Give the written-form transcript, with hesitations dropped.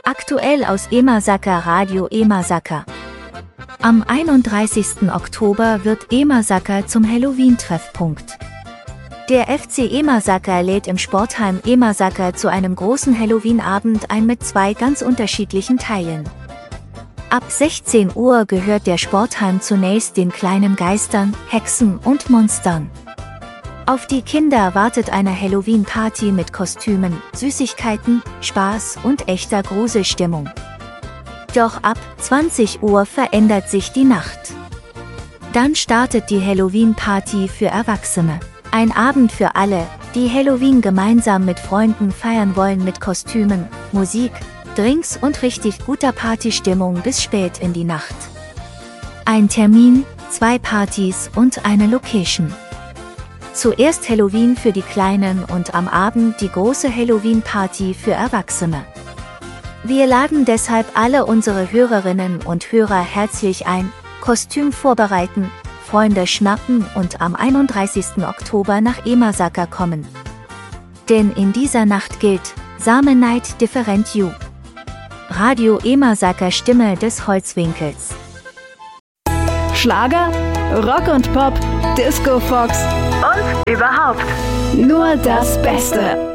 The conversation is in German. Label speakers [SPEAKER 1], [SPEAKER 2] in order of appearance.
[SPEAKER 1] Aktuell aus Emasaka Radio Emasaka. Am 31. Oktober wird Emasaka zum Halloween-Treffpunkt. Der FC Emasaka lädt im Sportheim Emasaka zu einem großen Halloween-Abend ein mit 2 ganz unterschiedlichen Teilen. Ab 16 Uhr gehört der Sportheim zunächst den kleinen Geistern, Hexen und Monstern. Auf die Kinder wartet eine Halloween-Party mit Kostümen, Süßigkeiten, Spaß und echter Gruselstimmung. Doch ab 20 Uhr verändert sich die Nacht. Dann startet die Halloween-Party für Erwachsene. Ein Abend für alle, die Halloween gemeinsam mit Freunden feiern wollen mit Kostümen, Musik, Drinks und richtig guter Partystimmung bis spät in die Nacht. Ein Termin, 2 Partys und eine Location. Zuerst Halloween für die Kleinen und am Abend die große Halloween-Party für Erwachsene. Wir laden deshalb alle unsere Hörerinnen und Hörer herzlich ein, Kostüm vorbereiten, Freunde schnappen und am 31. Oktober nach Emasaka kommen. Denn in dieser Nacht gilt, Same Night Different You. Radio Emasaka, Stimme des Holzwinkels.
[SPEAKER 2] Schlager, Rock und Pop, Disco Fox und überhaupt nur das Beste.